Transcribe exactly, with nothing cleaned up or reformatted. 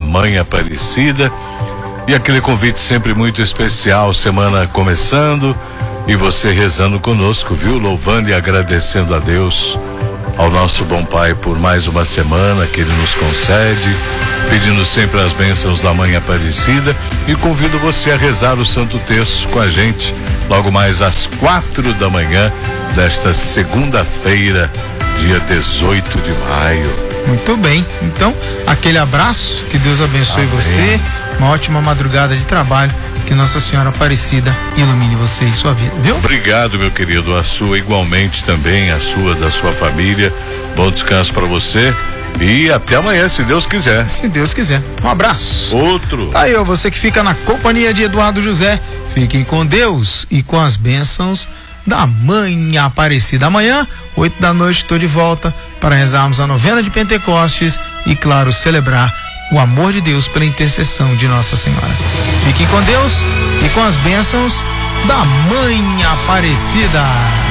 Mãe Aparecida. E aquele convite sempre muito especial, semana começando e você rezando conosco, viu? Louvando e agradecendo a Deus, ao nosso bom Pai, por mais uma semana que Ele nos concede, pedindo sempre as bênçãos da Mãe Aparecida, e convido você a rezar o Santo Terço com a gente logo mais às quatro da manhã desta segunda-feira, dia dezoito de maio. Muito bem, então aquele abraço, que Deus abençoe Amém. Você, uma ótima madrugada de trabalho, que Nossa Senhora Aparecida ilumine você e sua vida, viu? Obrigado, meu querido, a sua igualmente também, a sua, da sua família, bom descanso para você e até amanhã, se Deus quiser. Se Deus quiser, um abraço. Outro. Tá aí, ó, você que fica na companhia de Eduardo José, fiquem com Deus e com as bênçãos da Mãe Aparecida. Amanhã, oito da noite, estou de volta para rezarmos a novena de Pentecostes e, claro, celebrar o amor de Deus pela intercessão de Nossa Senhora. Fiquem com Deus e com as bênçãos da Mãe Aparecida.